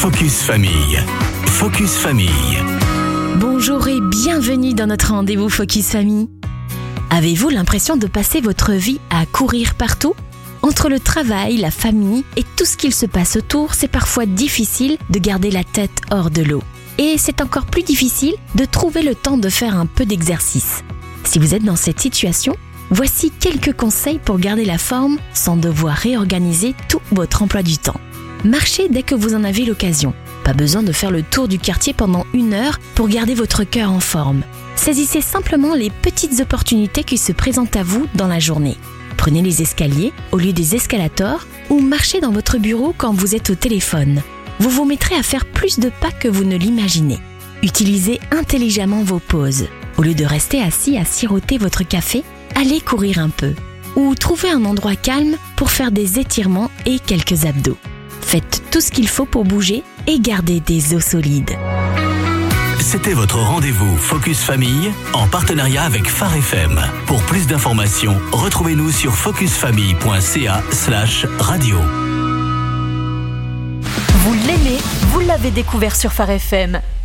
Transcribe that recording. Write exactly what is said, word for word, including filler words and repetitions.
Focus Famille. Focus Famille. Bonjour et bienvenue dans notre rendez-vous Focus Famille. Avez-vous l'impression de passer votre vie à courir partout ? Entre le travail, la famille et tout ce qu'il se passe autour, c'est parfois difficile de garder la tête hors de l'eau. Et c'est encore plus difficile de trouver le temps de faire un peu d'exercice. Si vous êtes dans cette situation, voici quelques conseils pour garder la forme sans devoir réorganiser tout votre emploi du temps. Marchez dès que vous en avez l'occasion. Pas besoin de faire le tour du quartier pendant une heure pour garder votre cœur en forme. Saisissez simplement les petites opportunités qui se présentent à vous dans la journée. Prenez les escaliers au lieu des escalators ou marchez dans votre bureau quand vous êtes au téléphone. Vous vous mettrez à faire plus de pas que vous ne l'imaginez. Utilisez intelligemment vos pauses. Au lieu de rester assis à siroter votre café, allez courir un peu. Ou trouvez un endroit calme pour faire des étirements et quelques abdos. Faites tout ce qu'il faut pour bouger et garder des os solides. C'était votre rendez-vous Focus Famille en partenariat avec Phare F M. Pour plus d'informations, retrouvez-nous sur focusfamille point c a slash radio. Vous l'aimez, vous l'avez découvert sur Phare F M.